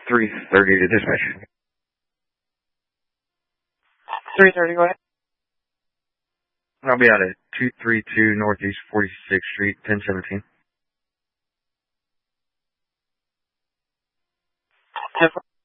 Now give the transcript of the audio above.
330 to dispatch. 330, go ahead. I'll be out at 232 Northeast 46th Street, 1017. 10